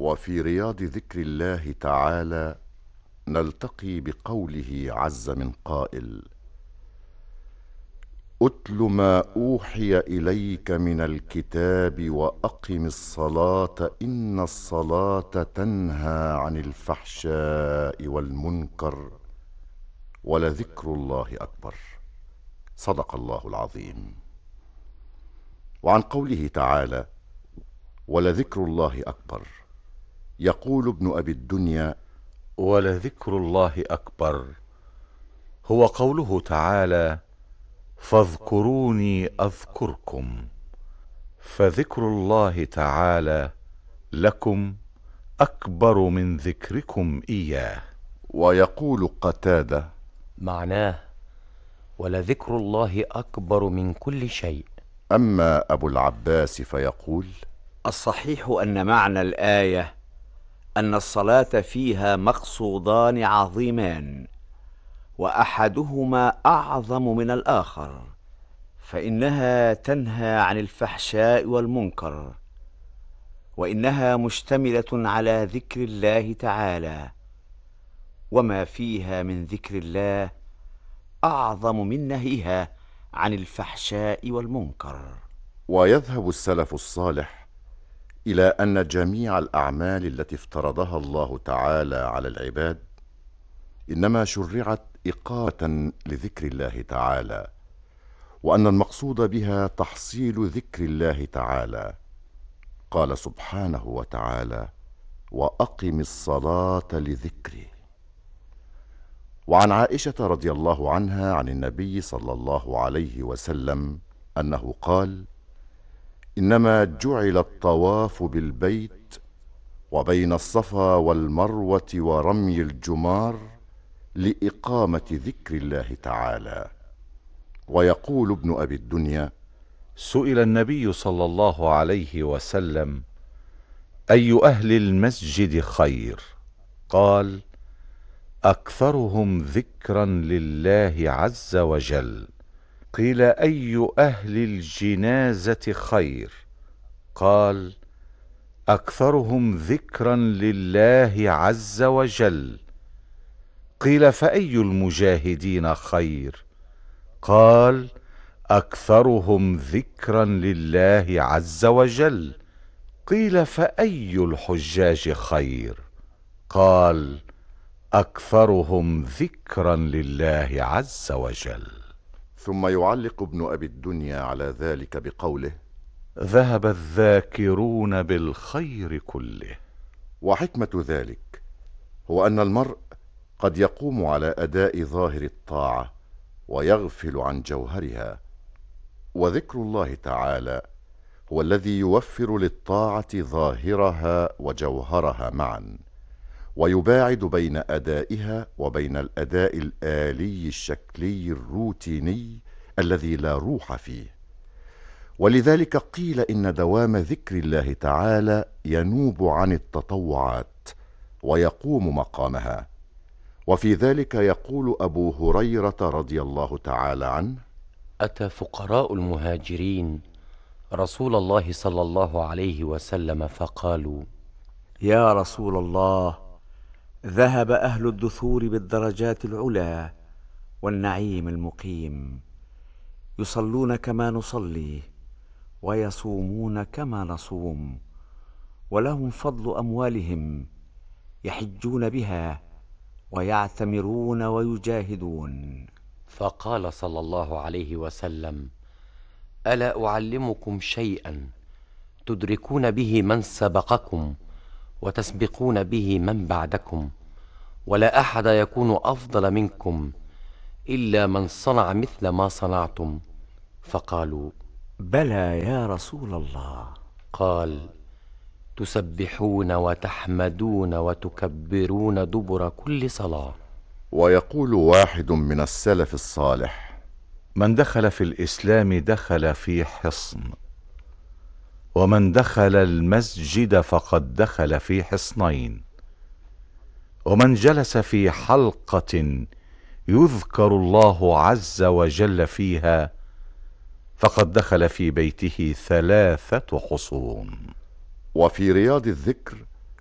وفي رياض ذكر الله تعالى نلتقي بقوله عز من قائل: اتل ما اوحي اليك من الكتاب واقم الصلاه ان الصلاه تنهى عن الفحشاء والمنكر ولذكر الله اكبر. صدق الله العظيم. وعن قوله تعالى: ولذكر الله اكبر، يقول ابن ابي الدنيا: ولذكر الله أكبر هو قوله تعالى: فاذكروني أذكركم. فذكر الله تعالى لكم أكبر من ذكركم إياه. ويقول قتادة: معناه: ولذكر الله أكبر من كل شيء. أما أبو العباس فيقول: الصحيح أن معنى الآية أن الصلاة فيها مقصودان عظيمان، وأحدهما أعظم من الآخر، فإنها تنهى عن الفحشاء والمنكر، وإنها مشتملة على ذكر الله تعالى، وما فيها من ذكر الله أعظم من نهيها عن الفحشاء والمنكر. ويذهب السلف الصالح إلى أن جميع الأعمال التي افترضها الله تعالى على العباد إنما شرعت إقامة لذكر الله تعالى، وأن المقصود بها تحصيل ذكر الله تعالى. قال سبحانه وتعالى: وأقم الصلاة لذكري. وعن عائشة رضي الله عنها عن النبي صلى الله عليه وسلم أنه قال: إنما جعل الطواف بالبيت وبين الصفا والمروة ورمي الجمار لإقامة ذكر الله تعالى. ويقول ابن أبي الدنيا: سئل النبي صلى الله عليه وسلم: أي أهل المسجد خير؟ قال: أكثرهم ذكرا لله عز وجل. قيل: أي أهل الجنازة خير؟ قال: أكثرهم ذكرا لله عز وجل. قيل: فأي المجاهدين خير؟ قال: أكثرهم ذكرا لله عز وجل. قيل: فأي الحجاج خير؟ قال: أكثرهم ذكرا لله عز وجل. ثم يعلق ابن أبي الدنيا على ذلك بقوله: ذهب الذاكرون بالخير كله. وحكمة ذلك هو أن المرء قد يقوم على أداء ظاهر الطاعة ويغفل عن جوهرها، وذكر الله تعالى هو الذي يوفر للطاعة ظاهرها وجوهرها معا، ويباعد بين أدائها وبين الأداء الآلي الشكلي الروتيني الذي لا روح فيه. ولذلك قيل إن دوام ذكر الله تعالى ينوب عن التطوعات ويقوم مقامها. وفي ذلك يقول أبو هريرة رضي الله تعالى عنه: أتى فقراء المهاجرين رسول الله صلى الله عليه وسلم فقالوا: يا رسول الله، ذهب أهل الدثور بالدرجات العلى والنعيم المقيم، يصلون كما نصلي ويصومون كما نصوم، ولهم فضل أموالهم يحجون بها ويعتمرون ويجاهدون. فقال صلى الله عليه وسلم: ألا أعلمكم شيئا تدركون به من سبقكم وتسبقون به من بعدكم، ولا أحد يكون أفضل منكم إلا من صنع مثل ما صنعتم؟ فقالوا: بلى يا رسول الله. قال: تسبحون وتحمدون وتكبرون دبر كل صلاة. ويقول واحد من السلف الصالح: من دخل في الإسلام دخل في حصن، ومن دخل المسجد فقد دخل في حصنين، ومن جلس في حلقة يذكر الله عز وجل فيها فقد دخل في بيته 3 حصون. وفي رياض الذكر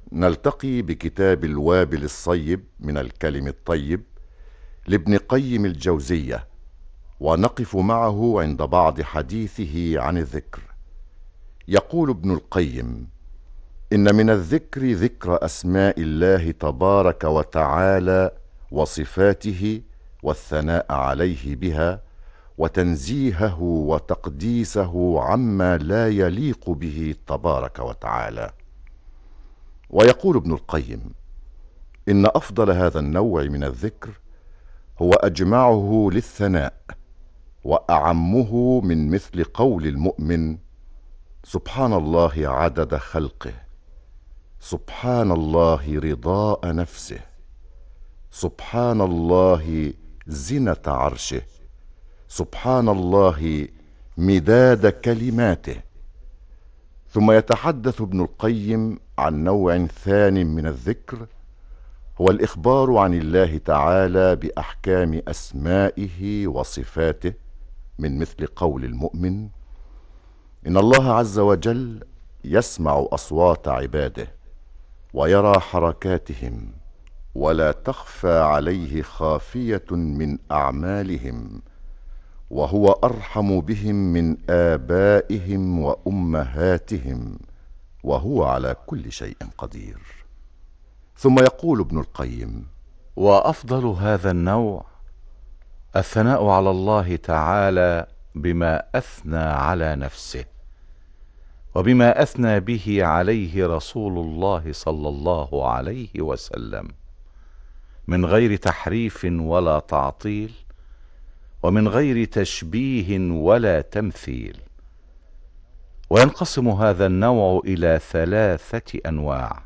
نلتقي بكتاب الوابل الصيب من الكلم الطيب لابن قيم الجوزية، ونقف معه عند بعض حديثه عن الذكر. يقول ابن القيم: إن من الذكر ذكر أسماء الله تبارك وتعالى وصفاته والثناء عليه بها وتنزيهه وتقديسه عما لا يليق به تبارك وتعالى. ويقول ابن القيم: إن أفضل هذا النوع من الذكر هو أجمعه للثناء وأعمه من مثل قول المؤمن: سبحان الله عدد خلقه، سبحان الله رضاء نفسه، سبحان الله زنة عرشه، سبحان الله مداد كلماته. ثم يتحدث ابن القيم عن نوع ثان من الذكر، هو الإخبار عن الله تعالى بأحكام أسمائه وصفاته، من مثل قول المؤمن: إن الله عز وجل يسمع أصوات عباده ويرى حركاتهم، ولا تخفى عليه خافية من أعمالهم، وهو أرحم بهم من آبائهم وأمهاتهم، وهو على كل شيء قدير. ثم يقول ابن القيم: وأفضل هذا النوع الثناء على الله تعالى بما أثنى على نفسه، وبما أثنى به عليه رسول الله صلى الله عليه وسلم، من غير تحريف ولا تعطيل، ومن غير تشبيه ولا تمثيل. وينقسم هذا النوع إلى 3 أنواع: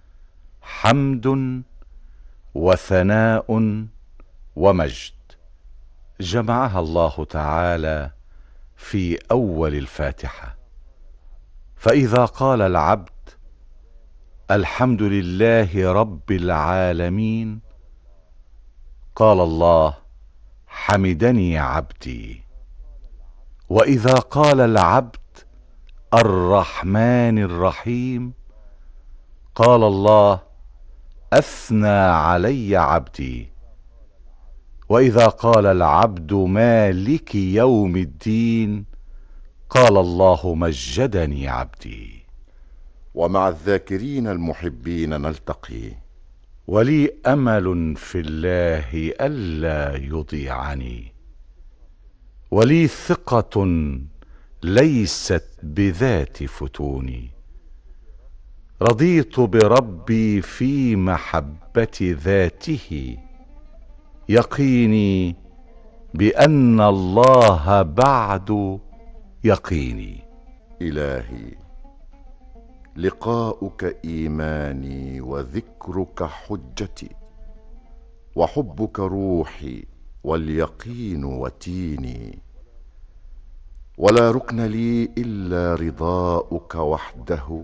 حمد وثناء ومجد، جمعها الله تعالى في أول الفاتحة. فإذا قال العبد: الحمد لله رب العالمين، قال الله: حمدني عبدي. وإذا قال العبد: الرحمن الرحيم، قال الله: أثنى علي عبدي. وإذا قال العبد: مالك يوم الدين، قال الله: مجدني عبدي. ومع الذاكرين المحبين نلتقي. ولي أمل في الله ألا يضيعني، ولي ثقة ليست بذات فتوني. رضيت بربي في محبة ذاته، يقيني بأن الله بعد يقيني. إلهي، لقاؤك إيماني وذكرك حجتي، وحبك روحي واليقين وتيني، ولا ركن لي إلا رضاؤك وحده،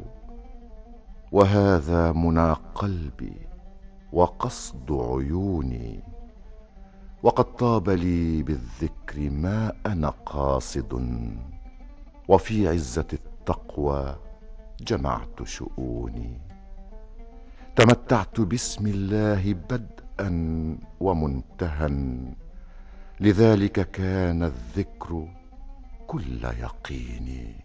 وهذا منى قلبي وقصد عيوني. وقد طاب لي بالذكر ما أنا قاصد، وفي عزة التقوى جمعت شؤوني. تمتعت باسم الله بدءا ومنتهى، لذلك كان الذكر كل يقيني.